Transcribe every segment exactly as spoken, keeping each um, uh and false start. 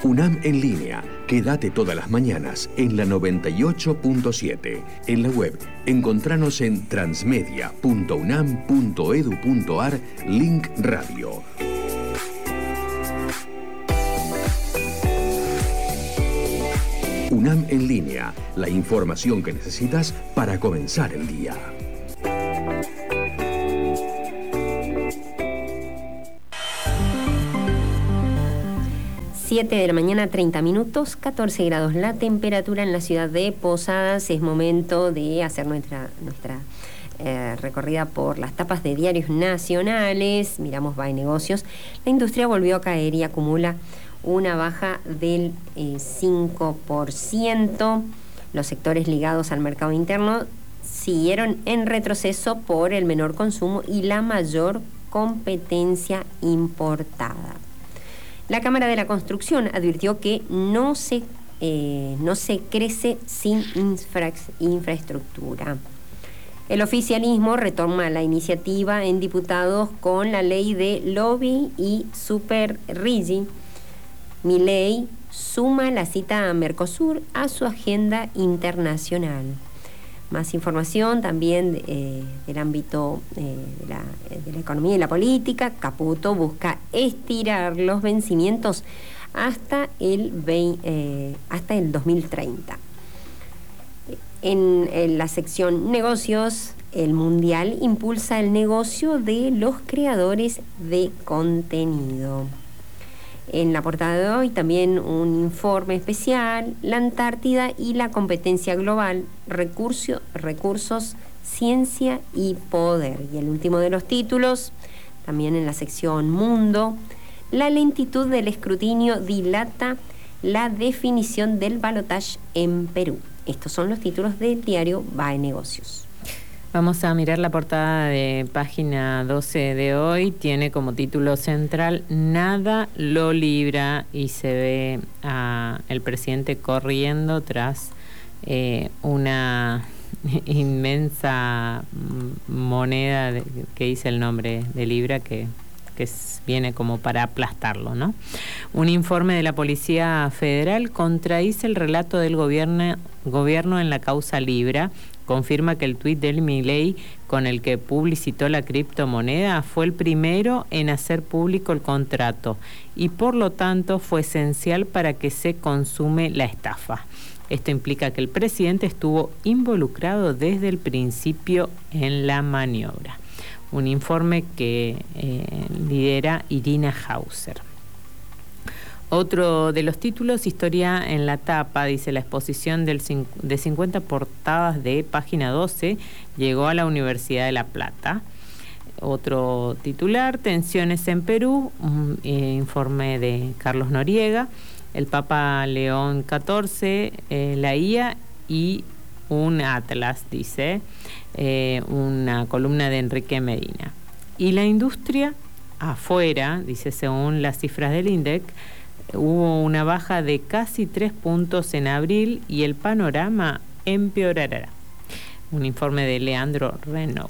UNAM en línea. Quédate todas las mañanas en la noventa y ocho punto siete. En la web, encontranos en transmedia punto unam punto edu punto ar, link radio. UNAM en línea, la información que necesitas para comenzar el día. siete de la mañana, treinta minutos, catorce grados la temperatura en la ciudad de Posadas. Es momento de hacer nuestra, nuestra eh, recorrida por las tapas de diarios nacionales. Miramos B A E Negocios. La industria volvió a caer y acumula una baja del eh, cinco por ciento. Los sectores ligados al mercado interno siguieron en retroceso por el menor consumo y la mayor competencia importada. La Cámara de la Construcción advirtió que no se, eh, no se crece sin infra, infraestructura. El oficialismo retoma la iniciativa en diputados con la ley de lobby y super-rigi. Milei suma la cita a Mercosur a su agenda internacional. Más información también eh, del ámbito eh, de, la, de la economía y la política. Caputo busca estirar los vencimientos hasta el, veinte, eh, hasta el dos mil treinta. En, en la sección negocios, el Mundial impulsa el negocio de los creadores de contenido. En la portada de hoy también un informe especial, la Antártida y la competencia global, recurso, recursos, ciencia y poder. Y el último de los títulos, también en la sección Mundo, la lentitud del escrutinio dilata la definición del balotaje en Perú. Estos son los títulos del diario B A E Negocios. Vamos a mirar la portada de página doce de hoy. Tiene como título central "Nada lo libra", y se ve a el presidente corriendo tras eh, una inmensa moneda de, que dice el nombre de libra, que, que es, viene como para aplastarlo, ¿no? Un informe de la Policía Federal contradice el relato del gobierno, gobierno en la causa Libra. Confirma que el tuit del Milei con el que publicitó la criptomoneda fue el primero en hacer público el contrato y por lo tanto fue esencial para que se consume la estafa. Esto implica que el presidente estuvo involucrado desde el principio en la maniobra. Un informe que eh, lidera Irina Hauser. Otro de los títulos, historia en la tapa, dice: la exposición del, de cincuenta portadas de página doce llegó a la Universidad de La Plata. Otro titular, tensiones en Perú, un eh, informe de Carlos Noriega, el Papa León catorce, eh, la I A y un atlas, dice, eh, una columna de Enrique Medina. Y la industria afuera, dice, según las cifras del INDEC, hubo una baja de casi tres puntos en abril y el panorama empeorará. Un informe de Leandro Renaud.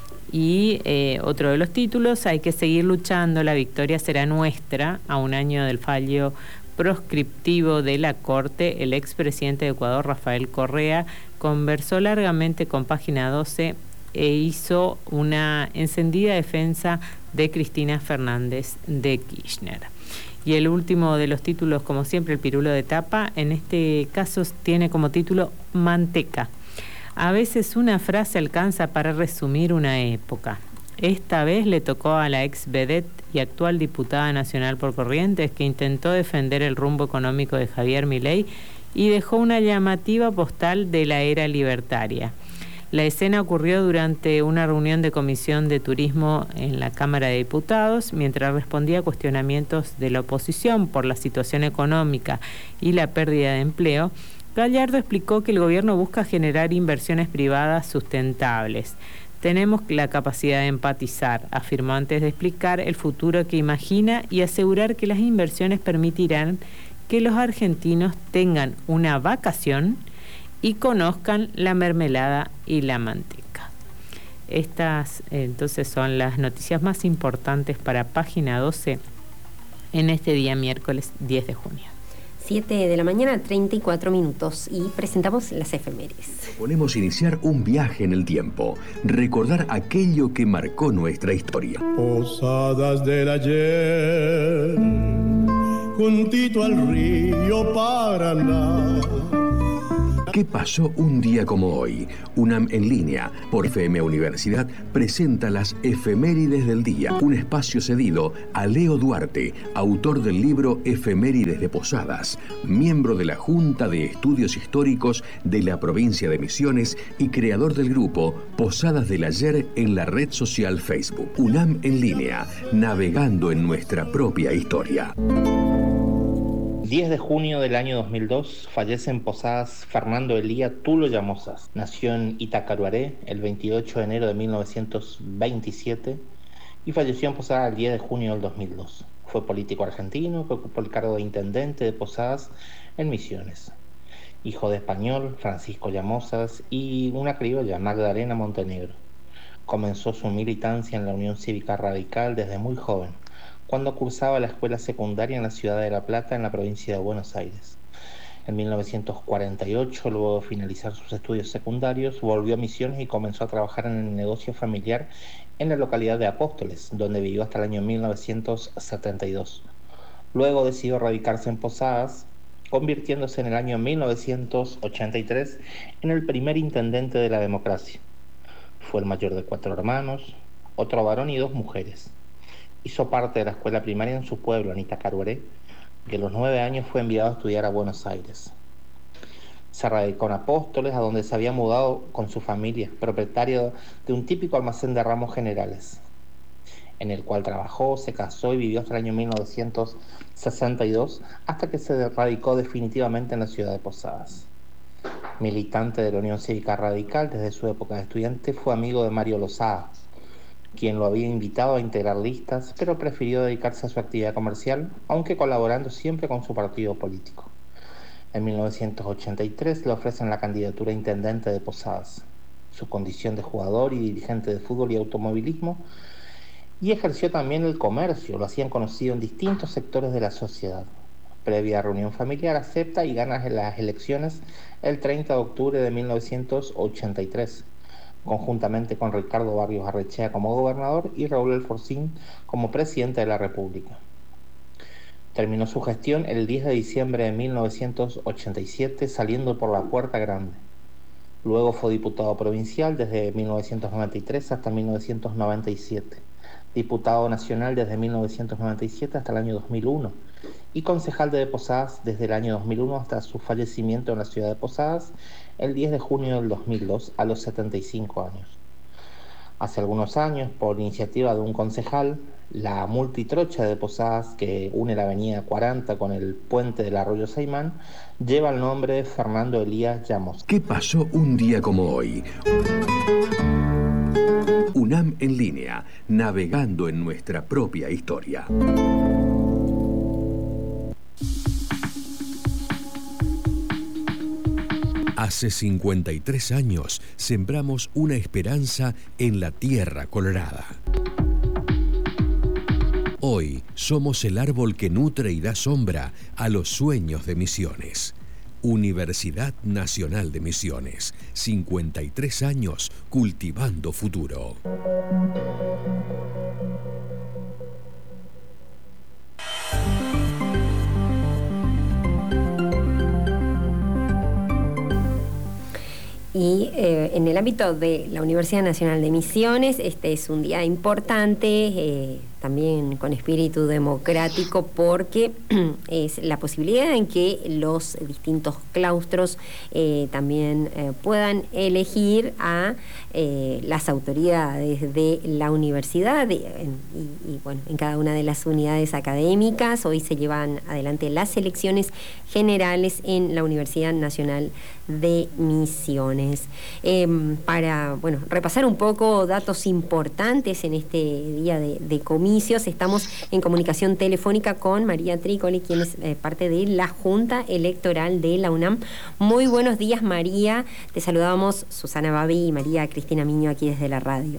Y eh, otro de los títulos, hay que seguir luchando, la victoria será nuestra. A un año del fallo proscriptivo de la Corte, el expresidente de Ecuador, Rafael Correa, conversó largamente con Página doce e hizo una encendida defensa de Cristina Fernández de Kirchner. Y el último de los títulos, como siempre, el pirulo de tapa, en este caso tiene como título Manteca. A veces una frase alcanza para resumir una época. Esta vez le tocó a la ex vedette y actual diputada nacional por Corrientes, que intentó defender el rumbo económico de Javier Milei y dejó una llamativa postal de la era libertaria. La escena ocurrió durante una reunión de Comisión de Turismo en la Cámara de Diputados, mientras respondía a cuestionamientos de la oposición por la situación económica y la pérdida de empleo. Gallardo explicó que el gobierno busca generar inversiones privadas sustentables. Tenemos la capacidad de empatizar, afirmó antes de explicar el futuro que imagina y asegurar que las inversiones permitirán que los argentinos tengan una vacación y conozcan la mermelada y la manteca. Estas entonces son las noticias más importantes para Página doce en este día miércoles diez de junio. siete de la mañana, treinta y cuatro minutos, y presentamos las efemérides. Proponemos iniciar un viaje en el tiempo, recordar aquello que marcó nuestra historia. Posadas del ayer, juntito al río Paraná. ¿Qué pasó un día como hoy? UNAM en línea, por F M Universidad, presenta las efemérides del día, un espacio cedido a Leo Duarte, autor del libro Efemérides de Posadas, miembro de la Junta de Estudios Históricos de la provincia de Misiones y creador del grupo Posadas del Ayer en la red social Facebook. UNAM en línea, navegando en nuestra propia historia. diez de junio del año dos mil dos fallece en Posadas Fernando Elías Tulo Llamosas. Nació en Itacaruaré el veintiocho de enero de mil novecientos veintisiete y falleció en Posadas el diez de junio del dos mil dos. Fue político argentino que ocupó el cargo de intendente de Posadas en Misiones. Hijo de español, Francisco Llamosas, y una criolla, Magdalena Montenegro. Comenzó su militancia en la Unión Cívica Radical desde muy joven, cuando cursaba la escuela secundaria en la ciudad de La Plata, en la provincia de Buenos Aires. En mil novecientos cuarenta y ocho, luego de finalizar sus estudios secundarios, volvió a Misiones y comenzó a trabajar en el negocio familiar en la localidad de Apóstoles, donde vivió hasta el año mil novecientos setenta y dos. Luego decidió radicarse en Posadas, convirtiéndose en el año mil novecientos ochenta y tres en el primer intendente de la democracia. Fue el mayor de cuatro hermanos, otro varón y dos mujeres. Hizo parte de la escuela primaria en su pueblo, en Itacaruaré, y a los nueve años fue enviado a estudiar a Buenos Aires. Se radicó en Apóstoles, a donde se había mudado con su familia, propietario de un típico almacén de ramos generales, en el cual trabajó, se casó y vivió hasta el año mil novecientos sesenta y dos, hasta que se radicó definitivamente en la ciudad de Posadas. Militante de la Unión Cívica Radical desde su época de estudiante, fue amigo de Mario Lozada, quien lo había invitado a integrar listas, pero prefirió dedicarse a su actividad comercial, aunque colaborando siempre con su partido político. En mil novecientos ochenta y tres le ofrecen la candidatura a intendente de Posadas, su condición de jugador y dirigente de fútbol y automovilismo, y ejerció también el comercio, lo hacían conocido en distintos sectores de la sociedad. Previa reunión familiar, acepta y gana las elecciones el treinta de octubre de mil novecientos ochenta y tres. Conjuntamente con Ricardo Barrios Arrechea como gobernador y Raúl Alfonsín como presidente de la República. Terminó su gestión el diez de diciembre de mil novecientos ochenta y siete, saliendo por la Puerta Grande. Luego fue diputado provincial desde mil novecientos noventa y tres hasta mil novecientos noventa y siete, diputado nacional desde mil novecientos noventa y siete hasta el año dos mil uno y concejal de Posadas desde el año dos mil uno hasta su fallecimiento en la ciudad de Posadas el diez de junio del dos mil dos, a los setenta y cinco años. Hace algunos años, por iniciativa de un concejal, la multitrocha de Posadas, que une la avenida cuarenta con el puente del arroyo Saimán, lleva el nombre de Fernando Elías Llamosas. ¿Qué pasó un día como hoy? UNAM en línea, navegando en nuestra propia historia. Hace cincuenta y tres años sembramos una esperanza en la tierra colorada. Hoy somos el árbol que nutre y da sombra a los sueños de Misiones. Universidad Nacional de Misiones, cincuenta y tres años cultivando futuro. Y eh, en el ámbito de la Universidad Nacional de Misiones, este es un día importante, eh, también con espíritu democrático, porque es la posibilidad en que los distintos claustros eh, también eh, puedan elegir a eh, las autoridades de la universidad y, y, y bueno, en cada una de las unidades académicas. Hoy se llevan adelante las elecciones generales en la Universidad Nacional de Misiones. Eh, para bueno, repasar un poco datos importantes en este día de, de comicios, estamos en comunicación telefónica con María Tricoli, quien es eh, parte de la Junta Electoral de la UNAM. Muy buenos días, María. Te saludamos Susana Babi y María Cristina Miño aquí desde la radio.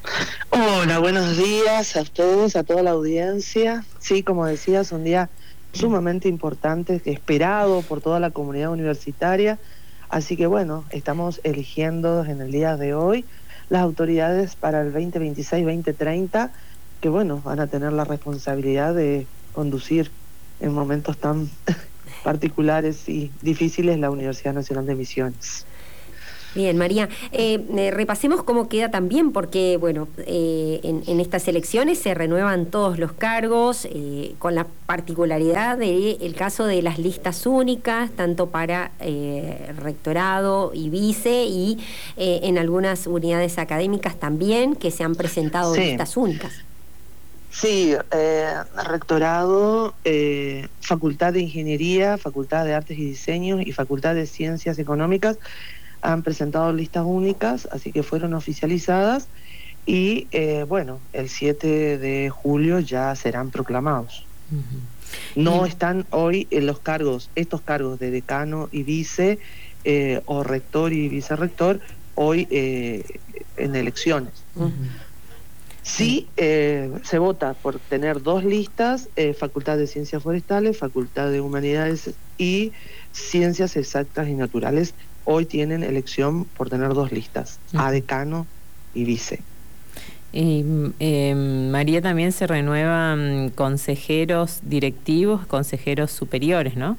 Hola, buenos días a ustedes, a toda la audiencia. Sí, como decías, un día sumamente importante, esperado por toda la comunidad universitaria. Así que bueno, estamos eligiendo en el día de hoy las autoridades para el veinte veintiséis veinte treinta, que bueno, van a tener la responsabilidad de conducir en momentos tan particulares y difíciles la Universidad Nacional de Misiones. Bien, María, eh, eh, repasemos cómo queda también, porque bueno, eh, en, en estas elecciones se renuevan todos los cargos, eh, con la particularidad del caso de las listas únicas, tanto para eh, rectorado y vice, y eh, en algunas unidades académicas también, que se han presentado sí. listas únicas. Sí, eh, rectorado, eh, Facultad de Ingeniería, Facultad de Artes y Diseños y Facultad de Ciencias Económicas han presentado listas únicas, así que fueron oficializadas y eh, bueno, el siete de julio ya serán proclamados. Uh-huh. No y... están hoy en los cargos, estos cargos de decano y vice, eh, o rector y vicerrector, hoy eh, en elecciones. Uh-huh. Sí, eh, se vota por tener dos listas, eh, Facultad de Ciencias Forestales, Facultad de Humanidades y Ciencias Exactas y Naturales. Hoy tienen elección por tener dos listas, uh-huh. a decano y vice. Y, eh, María, también se renuevan consejeros directivos, consejeros superiores, ¿no?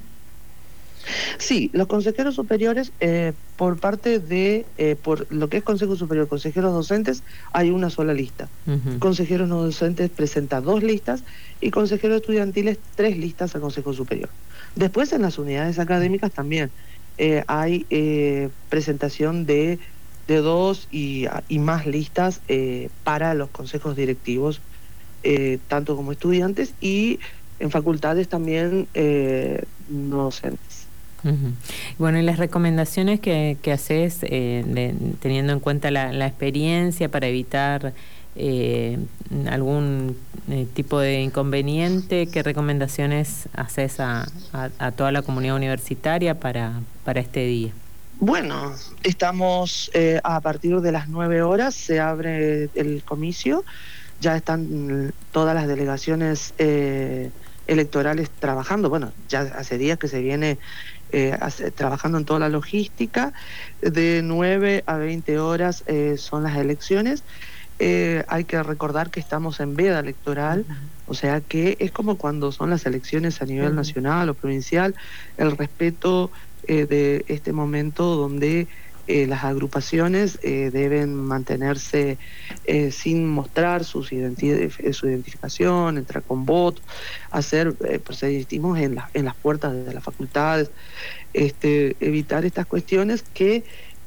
Sí, los consejeros superiores, eh, por parte de, eh, por lo que es Consejo Superior, consejeros docentes, hay una sola lista. Uh-huh. Consejeros no docentes presenta dos listas y consejeros estudiantiles tres listas al Consejo Superior. Después en las unidades académicas también eh, hay eh, presentación de, de dos y, y más listas eh, para los consejos directivos, eh, tanto como estudiantes, y en facultades también eh, no docentes. Uh-huh. Bueno, y las recomendaciones que, que haces, eh, de, teniendo en cuenta la, la experiencia para evitar eh, algún eh, tipo de inconveniente, ¿qué recomendaciones haces a, a, a toda la comunidad universitaria para, para este día? Bueno, estamos eh, a partir de las nueve horas, se abre el comicio, ya están todas las delegaciones eh, electorales trabajando. Bueno, ya hace días que se viene Eh, hace, trabajando en toda la logística. De nueve a veinte horas eh, son las elecciones. Eh, hay que recordar que estamos en veda electoral, uh-huh. o sea que es como cuando son las elecciones a nivel uh-huh. nacional o provincial, el respeto eh, de este momento donde eh, las agrupaciones eh, deben mantenerse eh, sin mostrar sus identi- su identificación, entrar con votos, hacer eh, proselitismos en, la, en las puertas de las facultades, este, evitar estas cuestiones que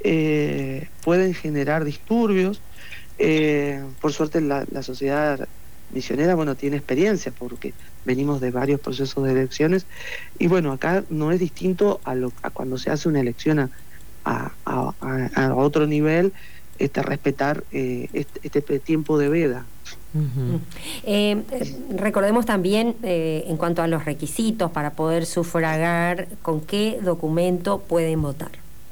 eh, pueden generar disturbios. Eh, por suerte la, la sociedad misionera, bueno, tiene experiencia porque venimos de varios procesos de elecciones y bueno, acá no es distinto a, lo, a cuando se hace una elección a A, a, a otro nivel, este, respetar eh, este, este tiempo de veda. Uh-huh. Eh, recordemos también eh, en cuanto a los requisitos para poder sufragar, ¿con qué documento pueden votar?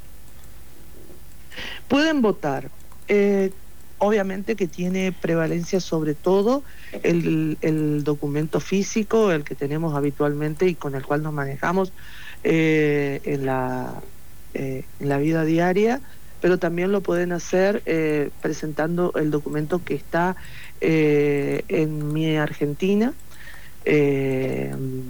Pueden votar, eh, obviamente que tiene prevalencia sobre todo el, el documento físico, el que tenemos habitualmente y con el cual nos manejamos eh, en la Eh, en la vida diaria, pero también lo pueden hacer eh, presentando el documento que está eh, en Mi Argentina, eh,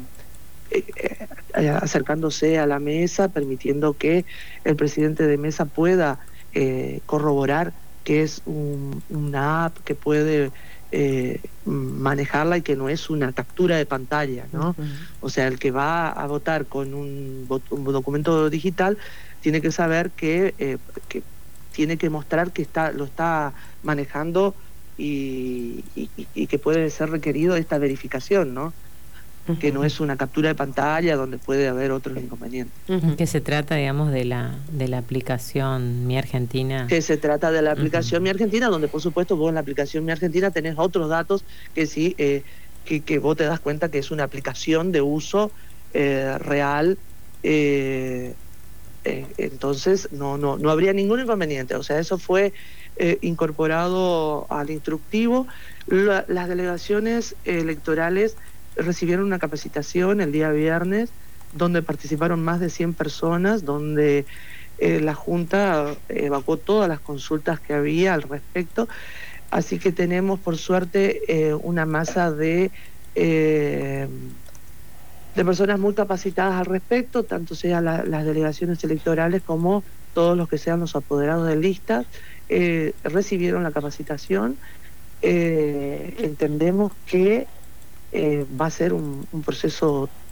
eh, acercándose a la mesa, permitiendo que el presidente de mesa pueda eh, corroborar que es un, una app que puede eh, manejarla y que no es una captura de pantalla, ¿no? Uh-huh. O sea, el que va a votar con un, un documento digital tiene que saber que, eh, que tiene que mostrar que está lo está manejando y, y, y que puede ser requerido esta verificación, ¿no? Uh-huh. Que no es una captura de pantalla donde puede haber otros inconvenientes. Uh-huh. Que se trata, digamos, de la de la aplicación Mi Argentina. Que se trata de la aplicación uh-huh. Mi Argentina, donde por supuesto vos en la aplicación Mi Argentina tenés otros datos que sí, eh, que, que vos te das cuenta que es una aplicación de uso eh, real. Eh, eh, entonces no, no, no habría ningún inconveniente. O sea, eso fue eh, incorporado al instructivo. La, las delegaciones electorales recibieron una capacitación el día viernes, donde participaron más de cien personas, donde eh, la Junta evacuó todas las consultas que había al respecto. Así que tenemos, por suerte, eh, una masa de, eh, de personas muy capacitadas al respecto, tanto sean la, las delegaciones electorales como todos los que sean los apoderados de listas, eh, recibieron la capacitación. Eh, entendemos que eh, va a ser un, un proceso